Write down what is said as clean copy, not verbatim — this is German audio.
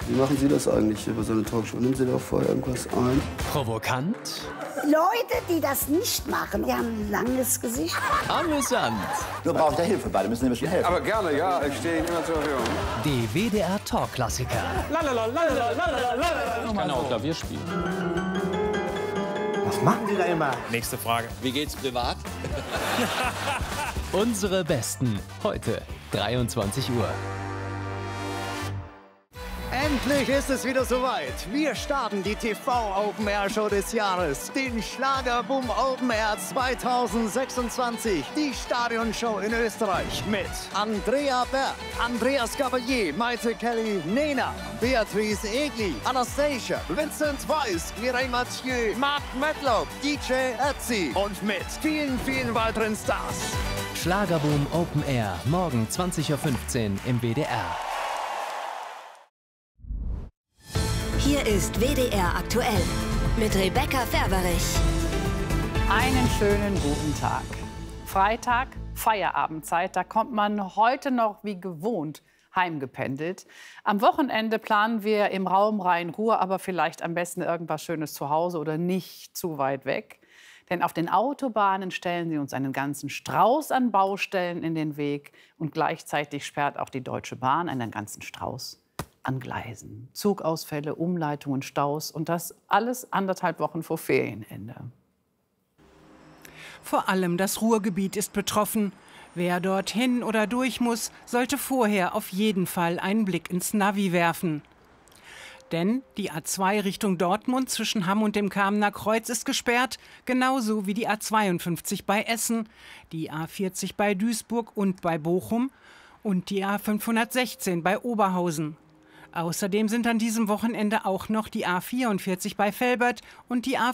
Wie machen Sie das eigentlich über so eine Talkshow? Nehmen Sie da vorher irgendwas ein? Provokant. Leute, die das nicht machen, die haben ein langes Gesicht. Amüsant. Nur braucht er Hilfe, beide müssen nämlich helfen. Aber gerne, ja, ich stehe Ihnen immer zur Verfügung. Die WDR-Talk-Klassiker. Ich kann auch Klavier spielen. Was machen Sie da immer? Nächste Frage. Wie geht's privat? Unsere Besten. Heute, 23 Uhr. Endlich ist es wieder soweit. Wir starten die TV-Open-Air-Show des Jahres, den Schlagerboom Open Air 2026, die Stadionshow in Österreich mit Andrea Berg, Andreas Gabalier, Maite Kelly, Nena, Beatrice Egli, Anastasia, Vincent Weiss, Mireille Mathieu, Mark Medlock, DJ Ötzi und mit vielen, vielen weiteren Stars. Schlagerboom Open Air, morgen 20:15 Uhr im WDR. Hier ist WDR aktuell mit Rebecca Ferberich. Einen schönen guten Tag. Freitag, Feierabendzeit, da kommt man heute noch wie gewohnt heimgependelt. Am Wochenende planen wir im Raum Rhein-Ruhr aber vielleicht am besten irgendwas Schönes zu Hause oder nicht zu weit weg. Denn auf den Autobahnen stellen sie uns einen ganzen Strauß an Baustellen in den Weg. Und gleichzeitig sperrt auch die Deutsche Bahn einen ganzen Strauß an Gleisen. Zugausfälle, Umleitungen, Staus und das alles 1,5 Wochen vor Ferienende. Vor allem das Ruhrgebiet ist betroffen. Wer dorthin oder durch muss, sollte vorher auf jeden Fall einen Blick ins Navi werfen. Denn die A2 Richtung Dortmund zwischen Hamm und dem Kamener Kreuz ist gesperrt, genauso wie die A52 bei Essen, die A40 bei Duisburg und bei Bochum und die A516 bei Oberhausen. Außerdem sind an diesem Wochenende auch noch die A44 bei Velbert und die